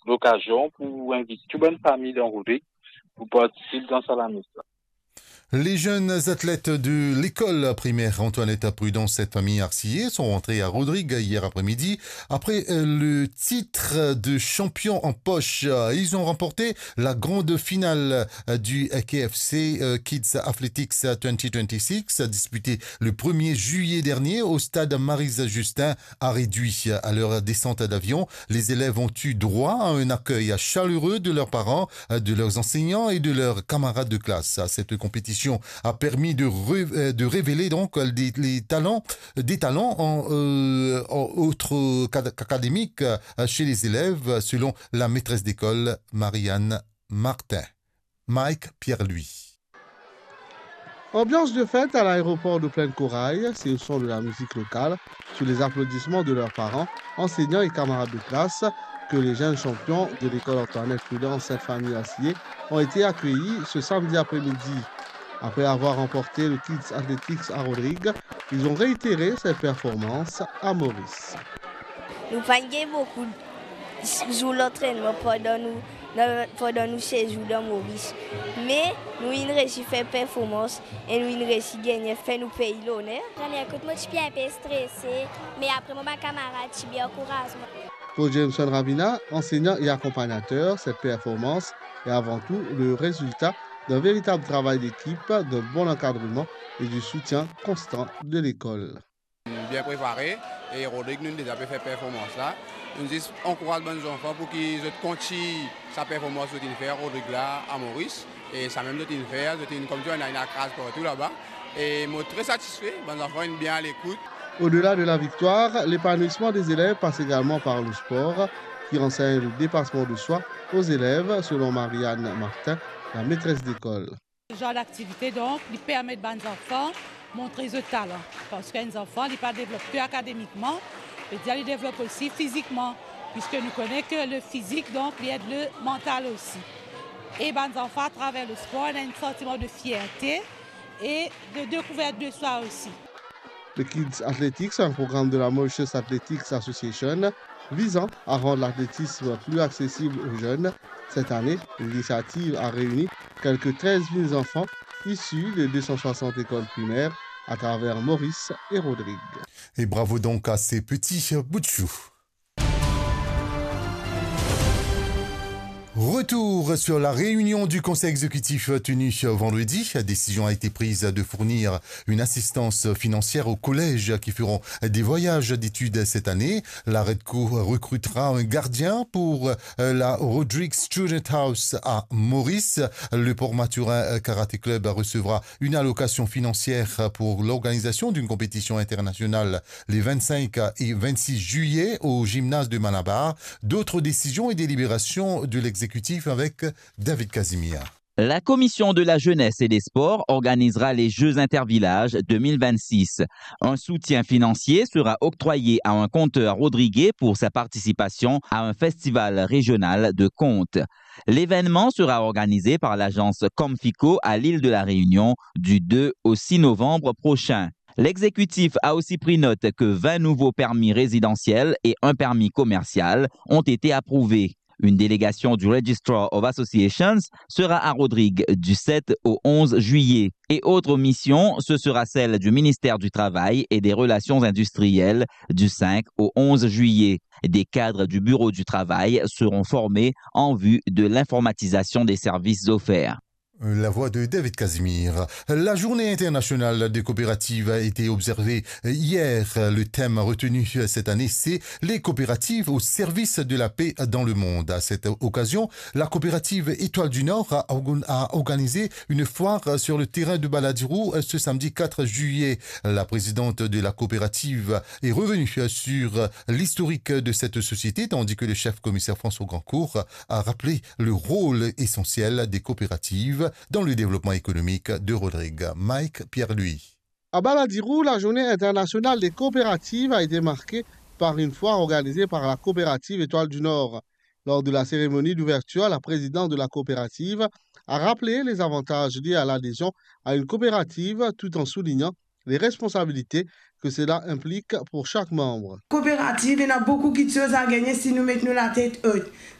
l'occasion pour inviter toute bonne famille dans Rodrigue pour participer dans Salamis. Les jeunes athlètes de l'école primaire Antoinette Prudence, cette famille Arcillé, sont rentrés à Rodrigue hier après-midi après le titre de champion en poche. Ils ont remporté la grande finale du KFC Kids Athletics 2026, disputée le 1er juillet dernier au stade Maryse Justin à Réduit. À leur descente d'avion, les élèves ont eu droit à un accueil chaleureux de leurs parents, de leurs enseignants et de leurs camarades de classe. Cette compétition a permis de révéler donc des talents en autres académiques chez les élèves, selon la maîtresse d'école Marianne Martin. Mike Pierre-Louis. Ambiance de fête à l'aéroport de Plaine Corail, c'est au son de la musique locale, sous les applaudissements de leurs parents, enseignants et camarades de classe, que les jeunes champions de l'école Antoinette Prudence Sainte-Famille Acier ont été accueillis ce samedi après-midi. Après avoir remporté le Kids Athletics à Rodrigue, ils ont réitéré cette performance à Maurice. Nous gagnons beaucoup de jours d'entraînement pendant nos séjours dans Maurice. Mais nous avons réussi à faire performance et nous avons réussi à gagner, faire nous payer l'honneur. Écoute, moi je suis un peu stressé, mais après mon camarade, je suis bien encouragé. Pour Jameson Ravina, enseignant et accompagnateur, cette performance est avant tout le résultat d'un véritable travail d'équipe, d'un bon encadrement et du soutien constant de l'école. Bien préparé et Rodrigue nous a déjà fait performance là. Nous encourageons les enfants pour qu'ils continuent sa performance de faire Rodrigue là à Maurice et ça même de faire, comme tu as une classe partout là-bas et moi très satisfait, les enfants sont bien à l'écoute. Au-delà de la victoire, l'épanouissement des élèves passe également par le sport qui enseigne le dépassement de soi aux élèves, selon Marianne Martin, la maîtresse d'école. Ce genre d'activité, donc, il permet aux enfants de montrer ce talent. Parce qu'un enfant, il ne pas développé académiquement, mais il développe aussi physiquement, puisque nous connaissons que le physique, donc, il aide le mental aussi. Et les enfants, à travers le sport, ont un sentiment de fierté et de découverte de soi aussi. Le Kids Athletics, un programme de la Mauritius Athletics Association, visant à rendre l'athlétisme plus accessible aux jeunes. Cette année, l'initiative a réuni quelques 13 000 enfants issus de 260 écoles primaires à travers Maurice et Rodrigue. Et bravo donc à ces petits bouts de chou. Retour sur la réunion du conseil exécutif tenue vendredi. La décision a été prise de fournir une assistance financière aux collèges qui feront des voyages d'études cette année. La REDCO recrutera un gardien pour la Rodrigue Student House à Maurice. Le Port-Maturin Karaté Club recevra une allocation financière pour l'organisation d'une compétition internationale les 25 et 26 juillet au gymnase de Malabar. D'autres décisions et délibérations de l'exécutif avec David Casimir. La Commission de la jeunesse et des sports organisera les Jeux intervillages 2026. Un soutien financier sera octroyé à un conteur rodriguais pour sa participation à un festival régional de contes. L'événement sera organisé par l'agence Comfico à l'île de la Réunion du 2 au 6 novembre prochain. L'exécutif a aussi pris note que 20 nouveaux permis résidentiels et un permis commercial ont été approuvés. Une délégation du Registrar of Associations sera à Rodrigue du 7 au 11 juillet. Et autre mission, ce sera celle du ministère du Travail et des Relations industrielles du 5 au 11 juillet. Des cadres du Bureau du Travail seront formés en vue de l'informatisation des services offerts. La voix de David Casimir. La journée internationale des coopératives a été observée hier. Le thème retenu cette année, c'est les coopératives au service de la paix dans le monde. À cette occasion, la coopérative Étoile du Nord a organisé une foire sur le terrain de Baladirou ce samedi 4 juillet. La présidente de la coopérative est revenue sur l'historique de cette société, tandis que le chef commissaire François Grandcourt a rappelé le rôle essentiel des coopératives dans le développement économique de Rodrigue. Mike Pierre-Louis. À Baladirou, la journée internationale des coopératives a été marquée par une foire organisée par la coopérative Étoile du Nord. Lors de la cérémonie d'ouverture, la présidente de la coopérative a rappelé les avantages liés à l'adhésion à une coopérative tout en soulignant les responsabilités que cela implique pour chaque membre. Coopérative, il y a beaucoup de choses à gagner si nous mettons la tête haute.